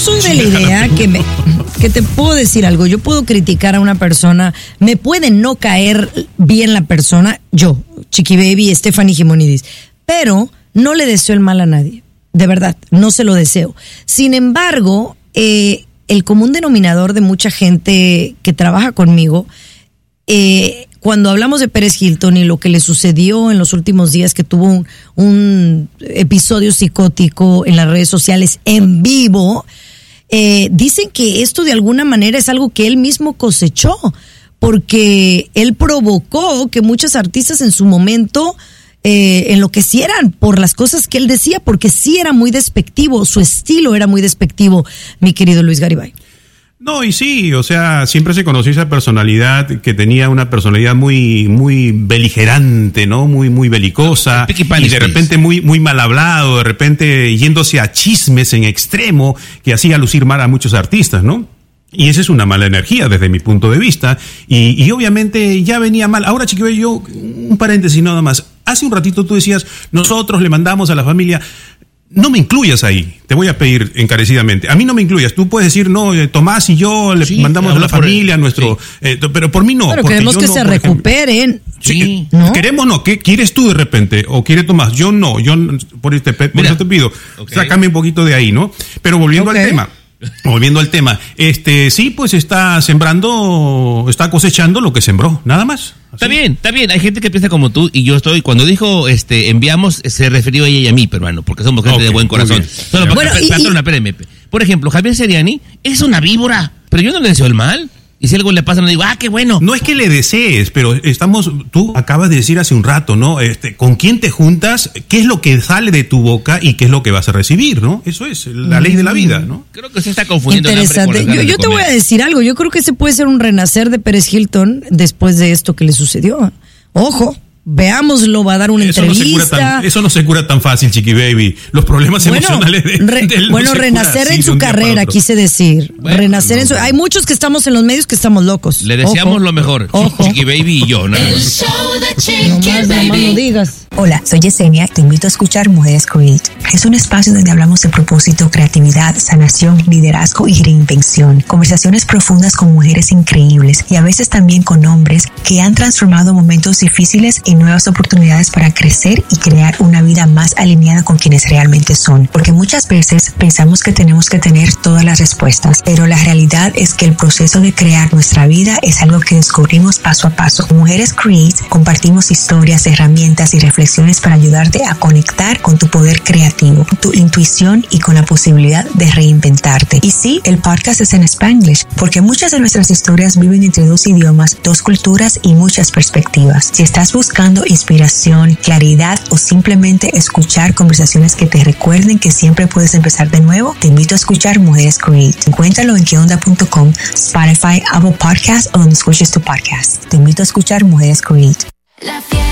soy de la idea que te puedo decir algo. Yo puedo criticar a una persona, me puede no caer bien la persona, yo, Chiqui Baby, Stephanie Gimonidis, pero no le deseo el mal a nadie. De verdad, no se lo deseo. Sin embargo, el común denominador de mucha gente que trabaja conmigo, cuando hablamos de Pérez Hilton y lo que le sucedió en los últimos días, que tuvo un episodio psicótico en las redes sociales en vivo, dicen que esto de alguna manera es algo que él mismo cosechó, porque él provocó que muchos artistas en su momento enloquecieran por las cosas que él decía, porque sí era muy despectivo, su estilo era muy despectivo, mi querido Luis Garibay. No, y sí, o sea, siempre se conoció esa personalidad que tenía una personalidad muy, muy beligerante, ¿no? Muy, muy belicosa. Y de repente muy, muy mal hablado, de repente yéndose a chismes en extremo que hacía lucir mal a muchos artistas, ¿no? Y esa es una mala energía desde mi punto de vista. Y obviamente ya venía mal. Ahora, Chiqui Baby, yo, un paréntesis nada más. Hace un ratito tú decías, nosotros le mandamos a la familia. No me incluyas ahí, te voy a pedir encarecidamente. A mí no me incluyas, tú puedes decir, no, Tomás y yo le mandamos a la familia, nuestro, pero por mí no. Pero queremos que se recuperen. Sí, ¿no? Queremos no, ¿qué quieres tú de repente? ¿O quiere Tomás? Yo no, por eso te pido, sácame un poquito de ahí, ¿no? Pero volviendo al tema, sí, pues está cosechando lo que sembró, nada más. Está bien, hay gente que piensa como tú y yo estoy, cuando dijo enviamos, se refirió a ella y a mí, hermano, porque somos gente de buen corazón. Espérame. Por ejemplo, Javier Seriani es una víbora, pero yo no le deseo el mal. Y si algo le pasa, no digo, qué bueno. No es que le desees, pero tú acabas de decir hace un rato, ¿no? ¿Con quién te juntas? ¿Qué es lo que sale de tu boca y qué es lo que vas a recibir, ¿no? Eso es la ley de la vida, ¿no? Creo que se está confundiendo. Interesante. Yo te voy a decir algo. Yo creo que ese puede ser un renacer de Pérez Hilton después de esto que le sucedió. Ojo. Veámoslo, va a dar una entrevista. Eso no se cura tan fácil, Chiqui Baby. Los problemas emocionales de él renacer en su carrera, quise decir. Renacer en su... Hay muchos que estamos en los medios que estamos locos. Le deseamos lo mejor. Chiqui Baby y yo, nada más. No lo digas. Hola, soy Yesenia. Te invito a escuchar Mujeres Create. Es un espacio donde hablamos de propósito, creatividad, sanación, liderazgo y reinvención. Conversaciones profundas con mujeres increíbles y a veces también con hombres que han transformado momentos difíciles en nuevas oportunidades para crecer y crear una vida más alineada con quienes realmente son. Porque muchas veces pensamos que tenemos que tener todas las respuestas, pero la realidad es que el proceso de crear nuestra vida es algo que descubrimos paso a paso. Mujeres Create compartimos historias, herramientas y reflexiones para ayudarte a conectar con tu poder creativo, tu intuición y con la posibilidad de reinventarte. Y sí, el podcast es en Spanglish, porque muchas de nuestras historias viven entre dos idiomas, dos culturas y muchas perspectivas. Si estás buscando inspiración, claridad o simplemente escuchar conversaciones que te recuerden que siempre puedes empezar de nuevo, te invito a escuchar Mujeres Create. Encuéntralo en queonda.com, Spotify, Apple Podcasts o donde escuches tu podcast. Te invito a escuchar Mujeres Create.